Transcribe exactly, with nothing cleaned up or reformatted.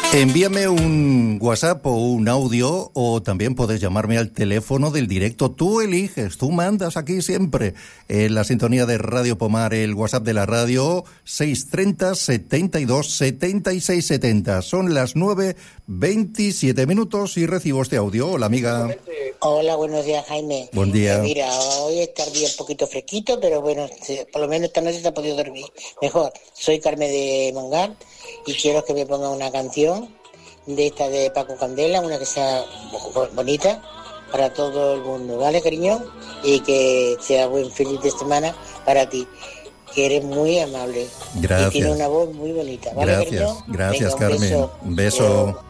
Envíame un WhatsApp o un audio, o también puedes llamarme al teléfono del directo. Tú eliges, tú mandas aquí siempre en la sintonía de Radio Pomar, el WhatsApp de la radio, seis treinta, setenta y dos, setenta y seis setenta. Son las nueve veintisiete minutos y recibo este audio. Hola, amiga. Hola, buenos días, Jaime. Buen día. Eh, mira, hoy está el día un poquito fresquito, pero bueno, se, por lo menos esta noche se ha podido dormir mejor. Soy Carmen de Mangar y quiero que me ponga una canción de esta de Paco Candela, una que sea bonita para todo el mundo, ¿vale, cariño? Y que sea buen feliz de semana para ti, que eres muy amable. Gracias. Y tiene una voz muy bonita, ¿vale, Gracias, cariño? gracias, Venga, un Carmen. beso. Un beso.